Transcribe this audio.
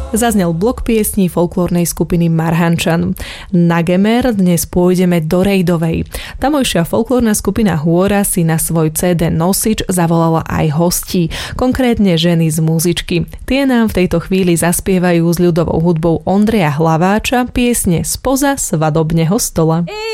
Zaznel blok piesní folklórnej skupiny Marhančan. Na Gemer dnes pôjdeme do Rejdovej. Tamojšia folklórna skupina Hôra si na svoj CD nosič zavolala aj hostí, konkrétne ženy z muzičky. Tie nám v tejto chvíli zaspievajú s ľudovou hudbou Ondreja Hlaváča piesne Spoza svadobného stola.